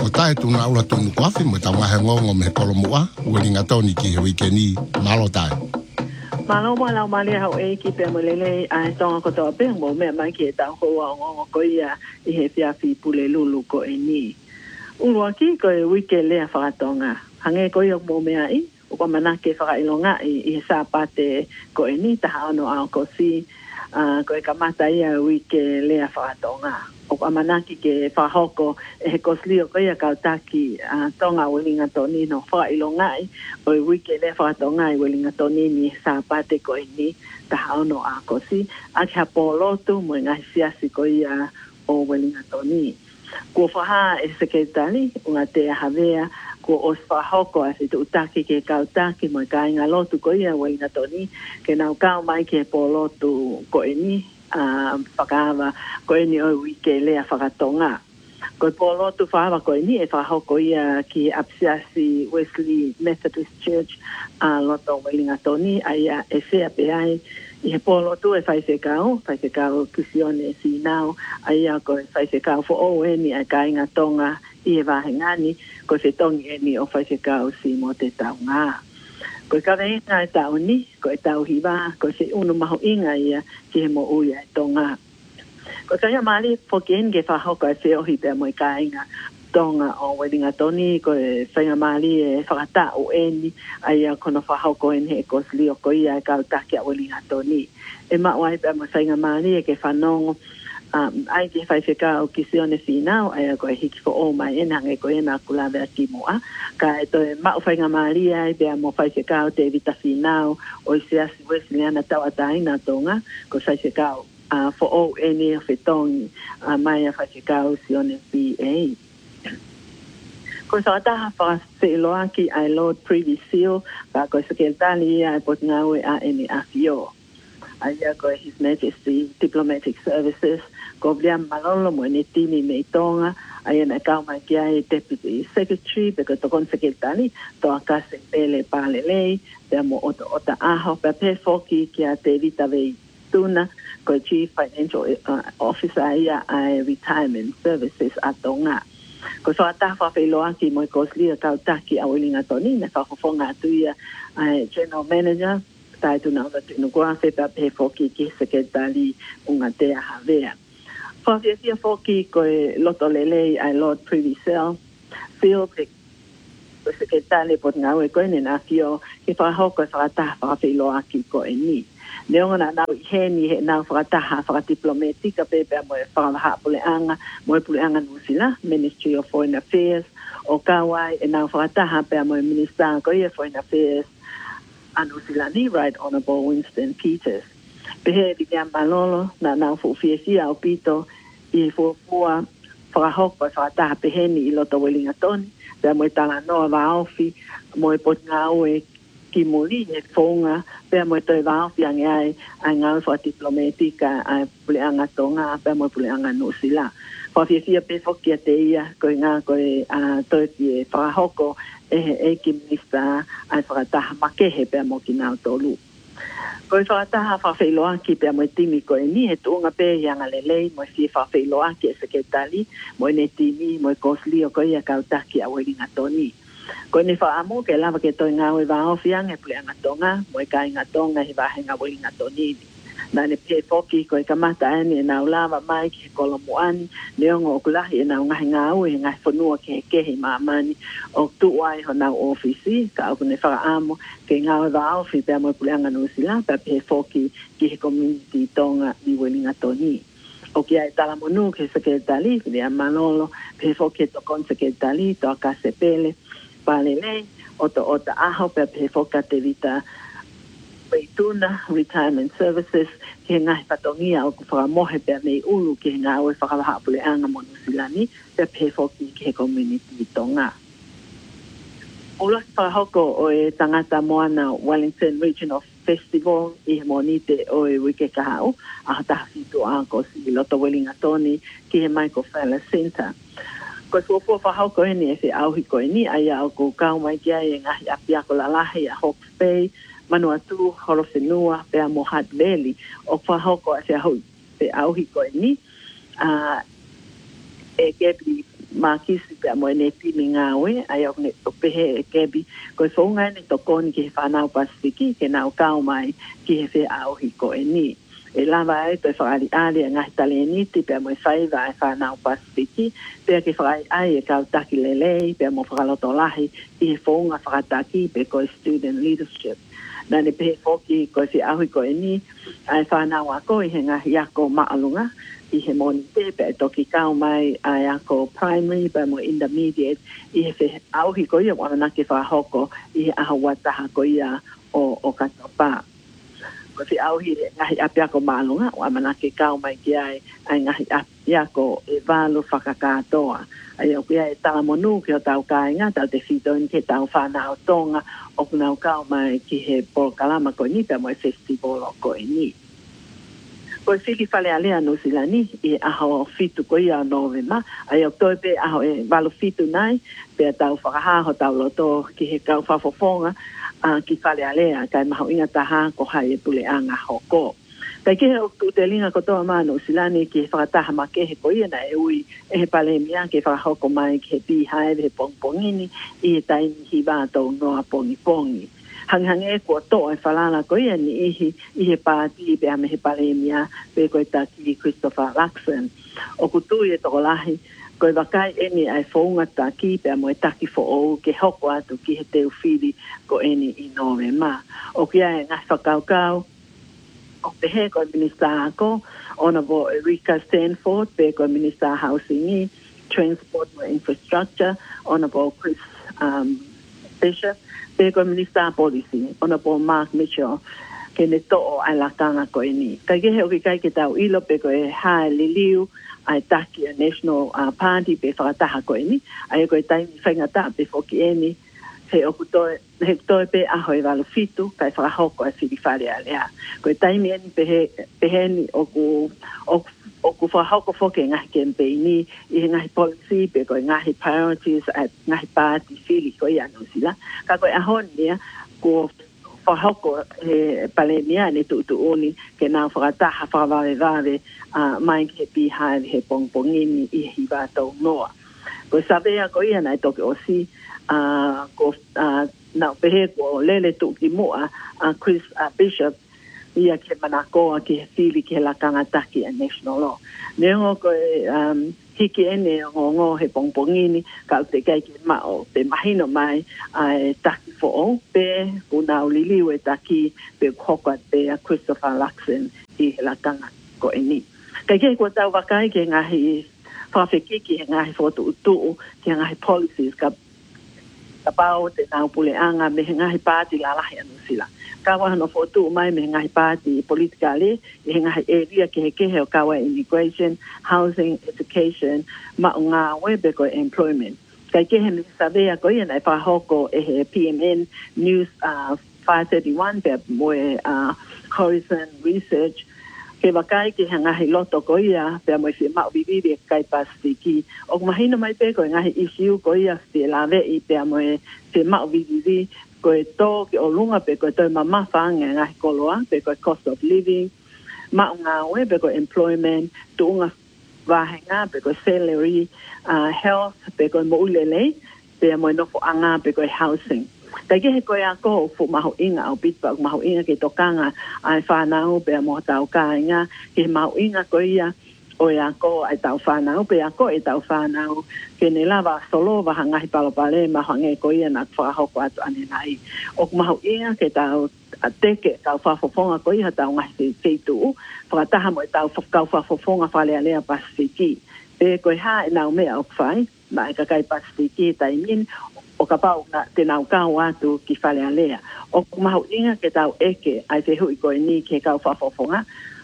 o tae tuna ula tunu kwafi mo ta ngahe ngongo me polo mua ulinga toni ki he wikeni malo tae. Malo mo lau mali hau e ki pe mo lele a tonga kotoa pe mo me mai ki e tau hoa o ngongo ko ia I he fiafi pule lulu ko e ni. Urua ki ko e wike lea whakatonga. Hange ko ia mo mea I o kwa manake whakailonga I he sāpate ko e ni taha ono ao ko si ko e kamata ia wike lea whakatonga. O kwa manaki ke whahoko e he koslio ko ia kautaki tonga wilinga toni no whakailongai o i wike le whakatongai wilinga toni ni sāpate ko ni taha ono a kosi a kia polotu mo ngai siasi ko ia o wilinga toni. Kua whaha e seketari unga te havea kua os whahoko a se tu utaki ke kautaki mo i ka inga lotu ko ia wilinga toni ke nau kau mai ke polotu ko ni whakawa koe ni o wike lea whakatonga. Koe polo tu whahawa koe ni e whahoko ia ki Apsiasi Wesley Methodist Church loto Wellinga Toni aia e whea pe ai I he polo tu e whaisekao kisione si nao aia koe whaisekao fo o eni a kainga tonga I e wahengani koe whetongi eni o whaisekao si mo te tau ngā. Koe kawe inga e tau ni, koe tau hiwa, koe se unu maho inga ia ki he mo uia e tonga. Koe kaya maali fokien ke whahoko e whiohi pia mo I ka inga tonga o Wellinga Toni, koe whainga maali e whakata o eni, aia kono whahoko eni he koslio ko ia e kautaki a Wellinga Toni. E mawai pia mo whainga maali e ke whanongo, ai te whaiwheka o kisione whinau, ai koe hiki fo o mai ena nge koe ena kulawe a kimoa. Ka e toe mau whainga maria ai bea mo whaiwheka o te vita whinau o I se asi wesi leana tawataina tonga, ko whaiwheka o fo o ene o whetongi mai a whaiwheka o sione PA. Ko whakataha whawhiloaki ai Lord Privy Seal, ka koe sakentali ai potingaue a ene a fio. Aia koe His Majesty Diplomatic Services, ko William Malolo mo ne tini me tonga, aia na kau mai ki ai Deputy Secretary, peko tokon sekretari, to a kase pele pale lei, pea mo ota aho, pea pe foki ki a te vita vei tuna, ko Chief Financial Officer ia ai Retirement Services a tonga. Ko whaataha whawhiloaki mo I koslia kautaki a Wellinga Toni, na whakofonga atuia ai General Manager, tai tu nau tunu kua whepa pe foki ki sekretari unga te havea. Whawhiatia foki koe loto lelei ai Lord Privy Seal, pe sekretari pot ngau e koe nena fio ki whahoko e whakataha whawhiloaki koe ni. Neonga na nau heni he nau whakataha whakadiplomatika pepe mo e whakawaha puleanga, mo e puleanga nusila, Ministry of Foreign Affairs, o kawai e nau whakataha pe mo e Minister koe e Foreign Affairs, anu silani Right Honourable Winston Peters. Pehe William Malolo na nau fufiefia o pito I fuafua whakahoko e whakataha peheni I loto Wellinga Toni, pea mo e tala noa waofi, mo e potngau e ki muli e whonga, pea mo e toi waofi ange ai ngau whakadiplomatika ai puleanga tonga, pea mo e puleanga nusila. Whafiefia pe fokia te ia, koe ngā koe toi ki e whakahoko e ki minista ai whakataha makehe pea mo ki nau tolu. Koe whakataha whawhiloaki pea mo e timi koe ni he tuunga pe hianga lelei mo e fie whawhiloaki e seketali mo e ne timi mo e koslio koe ia kautaki a Wellinga Toni. Koe ni whaamu ke lava ke toi ngau e waofiang e puleanga tonga mo e kainga tonga he wahenga Wellinga Toni. Na ne pe foki koe kamata ane e nau lava mai ki he kolomuani, neongo o kulahi e nau ngahi ngau e ngahi whanua ke he kehi maamani o tuwai ho nau ofisi, ka au kune whakaamo ke ngau e waofi pea mo e puleanga nusila, pea pe foki ki he community tonga I Wellinga Toni. O ki ai talamonu ke sekretari, William Malolo, pe foki e tokon sekretari, to a kasepele, palelei, ota aho pea pe foka te vita Peituna Retirement Services ke ngahi patongia o ku whakamohe pia mei ulu ke ngā oe whakawaha puleanga mo nusilani pia pefoki ke community tonga. Ula ki whakahoko o e tangata moana Wellington Regional Festival I he monite o e wike kahau a taha fitu a ko si loto Wellinga Toni ki he Michael Fowler Centre. Ko fuafua whahoko eni e se auhi ko eni aia au ko kau mai kia e ngahi apiako lalahi a Hawke's Bay Manuatu, Horowhenua, pea mo Hutt Valley, o whahoko a se hau pe auhi koe ni, e kepi makisi pe mo ne timinga we ai ok ne pe he kebi ko fonga ne to kon ki fa na pasifiki ke na ka mai ki fe au hi ko eni e lava e to fa ali ali nga italiani ti pe mo fai va fa na pasifiki pe ke fa ai e ka taki lele pe mo fa lo to lahi i fonga fa taki pe ko student leadership na ne pe foki ko si au hi ko eni ai fa na wa ko i nga ya ko ma alunga i he moni te pe toki kau mai ai ako primary pa mo intermediate i he fe au hi ko ia wana ke fa hoko i a wata ha ko ia o katopa ko fi au hi ngahi apia ko malunga wa mana ke kau mai ki ai ngahi apia ko e valo fakakatoa ai o kia e tala monu ke o tau kai nga tau te fito ni ke tau whana o tonga o kunau kau mai ki he pol kalama ko ni pa mo festival o ko ni ko fiki fale alea no silani e aho fitu ko ia novema ai oktobe aho e valo fitu nai pe tau whakaha ho tau loto ki he kau whafofonga ki fale alea kai maho inga taha ko hai e pule anga hoko kai ke o tutelinga ko toa mano silani ki whakataha ma ke he ko ia na e ui e he pale mia ke whakahoko mai ki he pi hai he pongpongini i he taimi hi vātou noa pongi pongi hangange ko to e falana ko ia ni i he pati pe ame he palemia pe ko taki Christopher Luxon o kutu e to lahi ko vakai eni ai fonga taki pe amo taki fo o ke hoko atu ki he teu fili ko eni i nove ma o kia e nga whakaukau o te he ko minister ako Honorable Erika Stanford pe ko minister housing transport and infrastructure Honorable Chris Bishop pe ko minister policy Honorable Mark Mitchell ke ne to ai la kanga ko ni kai ke o kai ke tau ilo pe ko e ha liliu ai taki a national party pe fa ta ko ni ai ko tai fenga ta pe fo ki ni se o to pe a hoi valo fitu kai fa ho ko si di fare alea ko tai mi ni pe ni o ku fa ho ko fo ke nga campaign ni i nga policy pe ko nga priorities at nga party fili ko ya no sila ka ko a hon ni ko fa hoko palemia ne tu oni ke na frata ha fa vave mai ke pi ha he pongpongini i hi va to noa ko sabe ko ia na to o si ko na pe ko lele tu ki mo Chris Bishop ia ke manako ke fili ke la kanga taki a national law ne ngo ko hiki ene ngo he pongpongini ka te kai ke mao pe mahino mai ai taki fo pe una uliliwe taki pe khoka pe Christopher Luxon I la kanga ko eni kai ke ko tau wakai ke ngahi fa feki ke ngahi foto tu ke ngahi policies ka pau te nau pule anga me ngahi party la la ya no sila kawa no foto mai me ngai party politically e ngai area ke he o kawa immigration housing education ma nga webe ko employment kai ke he sabe ko ia fa hoko e PMN news 531 pe mo horizon research ke vakai ke ngai loto ko ia pe mo se ma vivi de kai pasiki o mahino mai pe ko ngai issue ko ia se la ve I pe mo se ma vivi ko to ke o lunga pe ko to mama fanga nga koloa pe ko cost of living ma nga we pe ko employment to nga va hanga pe ko salary health pe ko mo ulele pe mo no fo anga pe ko housing ta ke ko ya ko fu ma ho inga o bit pa ma ho inga ke to kanga ai fa na o pe mo ta o ka nga ke ma ho inga ko ia o ya ko ai tau whanau, pe a ko e tau whanau, ke ne lava solo wa hangahi palopale, ma hange ko ia na whahoko atu ane nai. O kumahu inga ke tau teke, tau whafofonga ko ia tau ngahi te tu, whakataha mo e tau whafofonga whale alea pasifiki. Pe koe ha e nau mea o kwhai, ma e kakai pasifiki tai min, o ka pau na te nau kau atu ki whale alea. O kumahu inga ke tau eke, ai te hui koe ni ke kau whafofonga,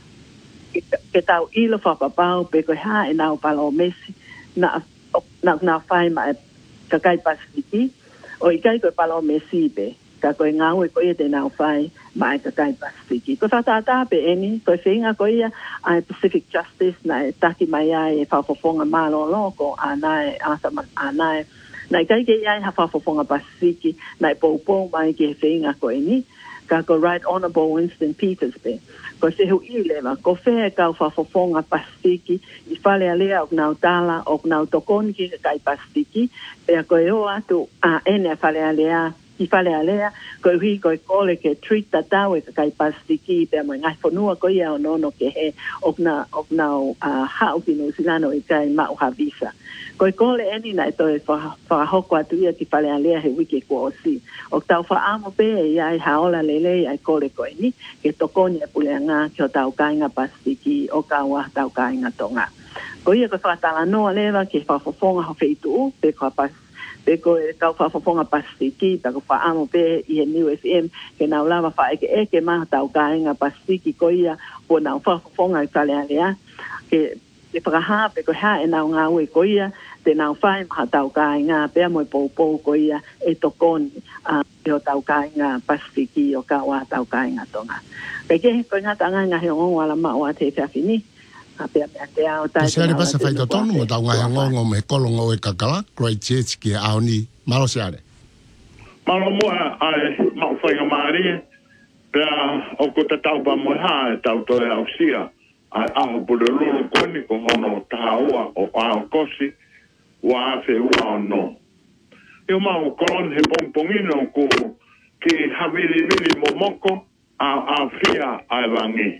ke tau ilo whapapau pe koe ha e nau palo mesi na whai ma e kakai pasifiki o I kai koe palo mesi pe ka koe ngau e koe te nau whai ma e kakai pasifiki ko whatata pe eni koe whinga koe ia ai Pacific Justice na e taki mai ai e whafofonga malo loko anai asaman anai na I kai ke iai ha whafofonga pasifiki na e poupou mai ke whinga koe ni ka ko Right Honorable Winston Peters pe ko se hu I le ma ko fe ka fa fofonga Pasifiki I fale ale o na tala o na tokoni ki kai Pasifiki pe ko yo atu a ene fale ale I fale alea, ko hui ko kole ke treat tatau e kai Pasifiki pe mo ngai fonua ko ia no ke he okna hau ki no silano e kai mau ha visa. Ko kole eni na to e fa hoko atu ia ki fale alea he wiki ko osi. Ok tau fa amo pe ia e haola lele ai kole ko eni ke tokoni e puleanga ki o tau kainga Pasifiki o kawa tau kainga tonga. Ko ia ko fa tala noa lewa ke fa fofonga ho feitu pe ko pe ko e kau whafonga Pasifiki, pe ko whaamo pe I he New FM, ke nau lava eke maha tau kāinga Pasifiki ko ia, po nau whafonga I whale alea, ke whakaha pe ko ha e nau ngā ue ko ia, te nau whae maha tau kāinga, pe mo pou ko ia, e tokoni, o tau kāinga Pasifiki, o kawa tau kāinga tonga. Pe ke ko ngā tanga ngā he ongo ala maa te whiawhini, Se ale pasa fai tonu mo tau ngai ngongo me kolongo e kakala, Great Church ki aoni malo se ale. Malo mo ai mau fai ngari, pe o ko te tau pa mo ha tau to e ausia, ai aho pule lulu koni ko hono taua o ao kosi, wa fe ua no. Eu mau kolon he pompongino ko ki havili momoko a fia ai wangi.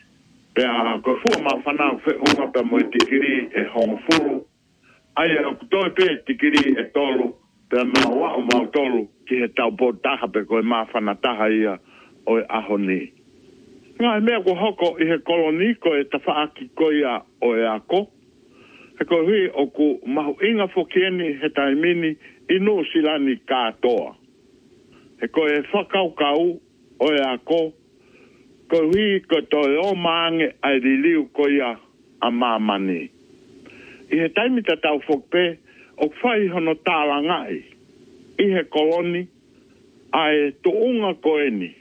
Pea ko fu ma fana fe unga pe mo tikiri e hongfuru ai o to pe tikiri e tolu pe ma wa o ma tolu ki he tau po taha pe ko ma fana taha ia o ahoni nga me ko hoko I he koloni ko e tafaaki ko ia o e ako e ko hui o ku mahu inga fokieni he taimini inu silani katoa e ko e whakaukau o e ako ko hui ko to o mange ai riliu ko ia a mamani. I he taimi ta tau fokpe, o whai hono tāla ngai. I he koloni, ai to unga ko eni.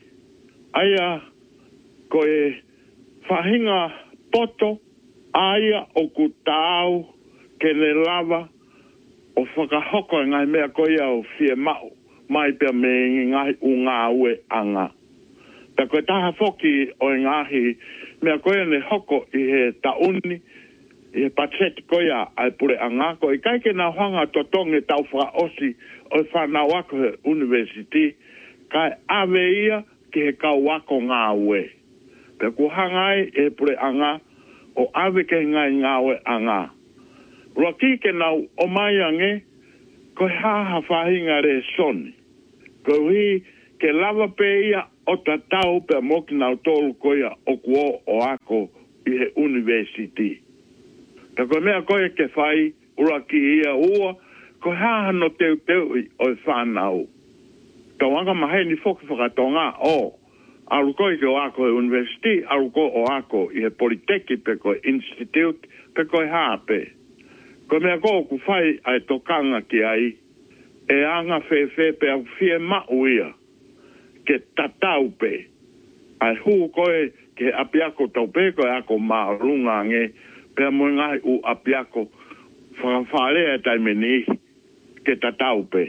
Aia ko e whahinga poto, aia o ku tāu ke le lava, o whakahoko ngai mea ko ia o fie mau, mai pia me ngai unga ue anga. Ta koe taha foki o ngahi, mea koe ne hoko I he tauni, I he pacheti koea ai pure angako, I kaike na hanga totonge tau wha osi o whanau wako he university, kai ave ia ki he kau wako ngā ue. Pe ku hangai e pure anga, o ave ke ngai ngā ue anga. Rua ki ke nau o mai ange, koe haha whahinga re soni. Koe hui ke lava pe ia o ta tau pe moki nau tolu koia o kuo o ako I he university. Ta koe mea koe ke whai ura ki ia ua, koe haha no teu I o whanau. Ta wanga mahe ni whoki whakatonga o, aru koe ke o ako he university, aru koe o ako I he politeki pe koe institute, pe koe hape. Koe mea koe ku whai ai tokanga ki ai, e anga fe pe au fie mau ia. Ke tatau pe. Ai hu koe ke apiako tau pe koe ako maarunga nge pe mo ngai u apiako whakawhare e taimeni ke tatau pe.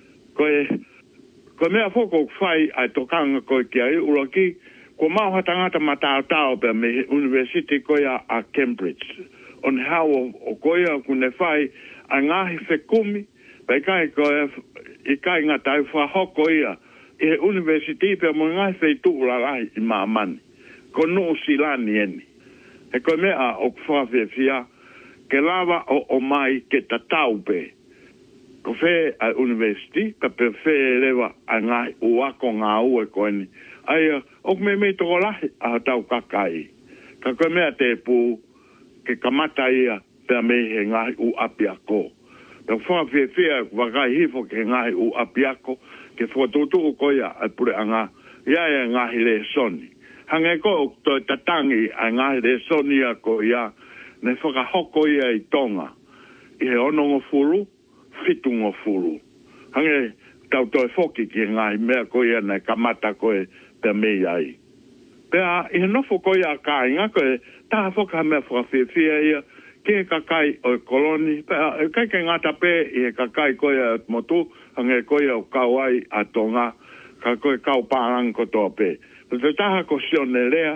Koe mea whoko whai ai tokanga koe ki ai uraki ko mau hatangata matao pe me university koe a Cambridge. On how o koe kune whai a ngahi whekumi pe kai koe I kai ngatai whahoko ia I he university pe mo ngai fei tuura lai I maamani. Ko no silani eni. He koe mea o kwhawhewhia ke lava o mai ke tatau pe. Ko whe a university ka pe whe lewa a ngai uako ngā ue ko eni. Aia, o me toko lahi a tau kakai. Ka koe mea te pū ke kamata ia pe me he ngai u apiako. Ka whawhewhia wakai hifo ke ngai u apiako. Ke whatutu koia ai pure anga ia ngahi le soni. Hange ko to tatangi a ngahi le soni a ko ia ne whakahoko ia I tonga. I he onongo furu, fitungo furu. Hange tau toi whoki ki ngahi mea ko ia ne kamata koe pe mei ai. Pea I he nofo koia ka inga koe taha whoka mea whakawhiawhia ia ke kakai o koloni. Pea kai ke ngata pe I he kakai koia motu hange koe o kauai a tonga, ka koe kau pārang ko tō pe. Te taha ko sione lea,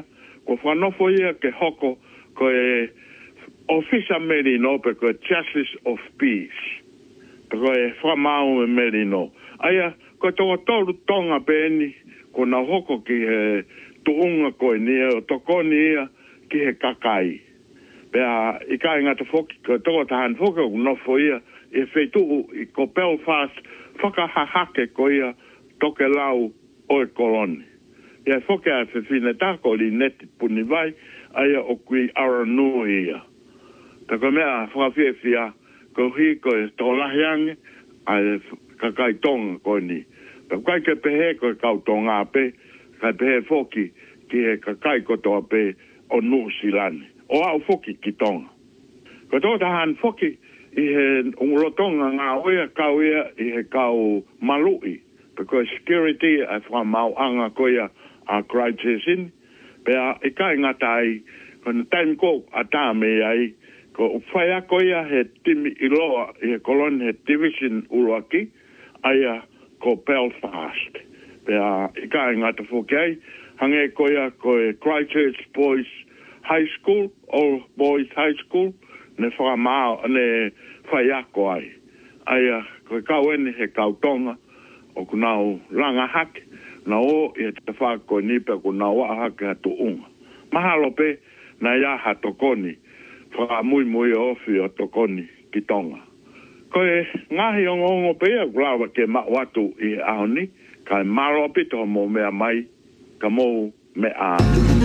ko whanofo ia ke hoko ko e ofisa merino pe ko Justice of Peace. Pe ko e whamau e merino. Aia, ko tō tōru tonga pēni, ko na hoko ki he tuunga koe ni o tokoni ia ki he kakai. Pea, i kai ngata whoki, ko tō tahan whoki o nofo ia, e wheituu i ko Belfast, whakahahake ko ia toke lau o e koloni. Ia whoki a whiwhine tako li neti puni vai, aia o kui Aranui ia. Tako mea whakawhiawhia, ko hi ko e tōlahiange, ai kakai tonga ko ni. Pero kai ke pehe ko kau tonga pe, kai pehe foki ki he kakai ko toa pe o New Zealand. O au foki ki tonga. Ko tō tahan foki i he ungurotonga ngā oia kau ia i he kau malui. Because security e whamau anga ko ia a crisis in. Pea i kai ngatai, ko na time ko a tāme ai, ko whaia ko ia he timi i loa i he koloni he division uruaki, aia ko Belfast. Pea i kai ngata whukei, hange ko ia ko e Christchurch Boys High School, All Boys High School, ne whakamao, ne whaiako ai. Aia, ko kau ene he kautonga, o kunau langa hake, na o i te whako nipe kunau a hake hatu unga. Mahalo pe, na ia ha tokoni, whakamui mui ofi o tokoni ki tonga. Ko e ngahi o ngongo pea, kulawa ke mawatu i aoni, kai maro pito mo mea mai, ka mou me a.